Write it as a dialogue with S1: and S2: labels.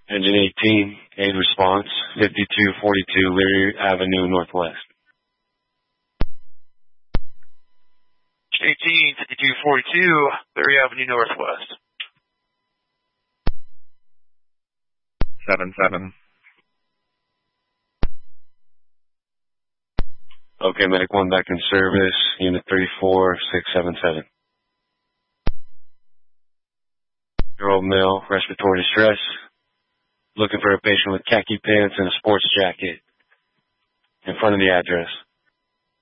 S1: Engine 18, aid response, 5242 Leary Avenue Northwest.
S2: 18, 5242 Leary Avenue Northwest.
S3: 7-7.
S1: Okay, Medic 1 back in service, Unit 34677. Year-old male, respiratory distress. Looking for a patient with khaki pants and a sports jacket in front of the address.